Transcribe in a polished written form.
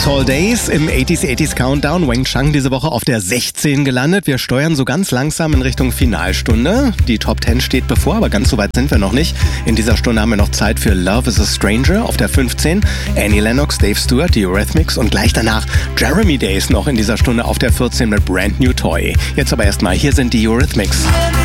Dancehall Days im 80s Countdown. Wang Chang diese Woche auf der 16 gelandet. Wir steuern so ganz langsam in Richtung Finalstunde. Die Top 10 steht bevor, aber ganz so weit sind wir noch nicht. In dieser Stunde haben wir noch Zeit für Love is a Stranger auf der 15. Annie Lennox, Dave Stewart, die Eurythmics und gleich danach Jeremy Days noch in dieser Stunde auf der 14 mit Brand New Toy. Jetzt aber erstmal, hier sind die Eurythmics.